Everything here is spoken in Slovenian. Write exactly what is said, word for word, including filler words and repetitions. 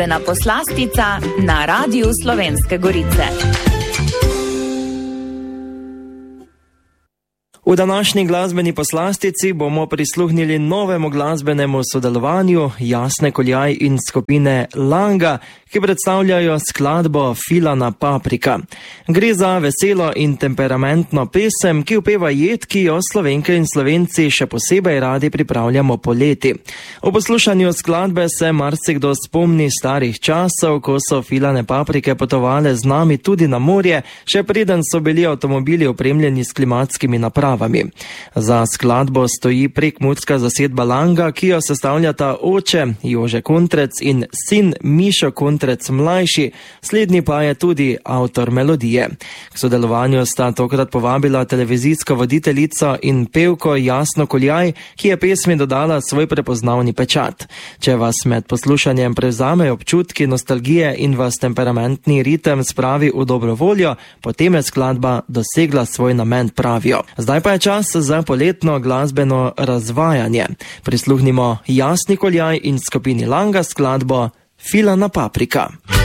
Na poslastica na Radiu Slovenske Gorice. V današnji glasbeni poslastici bomo prisluhnili novemu glasbenemu sodelovanju Jasne Koljaj in skupine Langa, ki predstavljajo skladbo Filana Paprika. Gre za veselo in temperamentno pesem, ki upeva jed, ki jo Slovenke in Slovenci še posebej radi pripravljamo poleti. O poslušanju skladbe se marsikdo spomni starih časov, ko so filane paprike potovale z nami tudi na morje, še preden so bili avtomobili opremljeni s klimatskimi napravami. Za skladbo stoji prekmurska zasedba Langa, ki jo sestavljata oče Jože Kontrec in sin Mišo Kontrec mlajši, slednji pa je tudi avtor melodije. K sodelovanju sta tokrat povabila televizijsko voditeljico in pevko Jasno Koljaj, ki je pesmi dodala svoj prepoznavni pečat. Če vas med poslušanjem prevzamejo občutki nostalgije in vas temperamentni ritem spravi v dobro voljo, potem je skladba dosegla svoj namen, pravijo. Zdaj pa je čas za poletno glasbeno razvajanje. Prisluhnimo Jasni Koljaj in skupini Langa skladbo Filana Paprika.